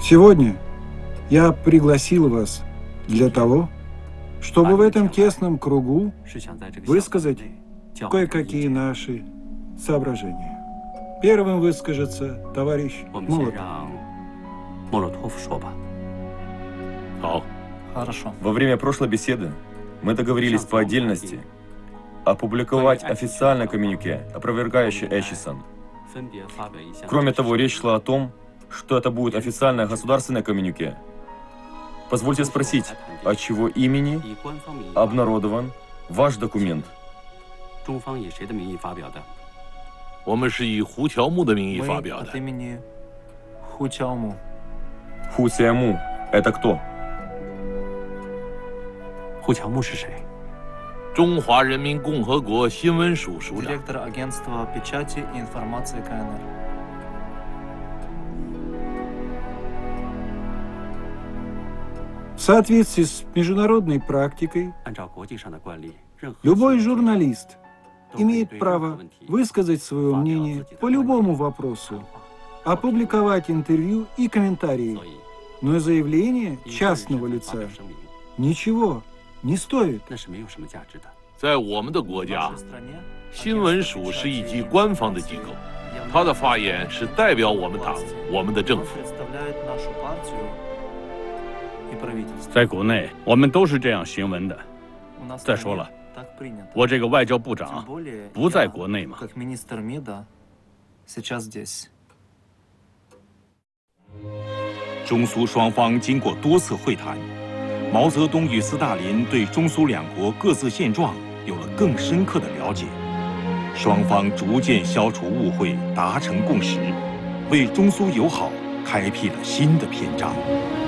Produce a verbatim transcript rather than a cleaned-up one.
Сегодня я пригласил вас для того, чтобы в этом тесном кругу высказать кое-какие наши соображения. Первым выскажется товарищ Молотов. Хорошо. Во время прошлой беседы мы договорились по отдельности опубликовать официальное коммюнике, опровергающее Эчисон. Кроме того, речь шла о том, что это будет официальное государственное коммюнике. Позвольте спросить, от чего имени обнародован ваш документ? 我们是以胡乔木的名义发表的。 от имени Ху Чаому. Ху Цзяму – это кто? 户乔木是谁？ 中华人民共和国新闻署署长。 Директор агентства печати и информации КНР. В соответствии с международной практикой, 按照国际上的惯例，任何 любой журналист имеет право высказать свое мнение по любому вопросу, опубликовать интервью и комментарии, но заявление частного лица ничего не стоит. 那是没有什么价值的。 在我们的国 В 家 нашей，стране 新闻署是一级官方的机构，他的发言是代表我们党、我们的政 он 府。 представляет нашу партию и правительство. 在国内，我们都是这样行文的。 У нас в 再说 стране 了， так принято. 我这个外交部 Тем 长 более 不在 я, 国内嘛。 как министр МИДа, сейчас здесь. 中苏双方经过多次会谈，毛泽东与斯大林对中苏两国各自现状有了更深刻的了解，双方逐渐消除误会，达成共识，为中苏友好开辟了新的篇章。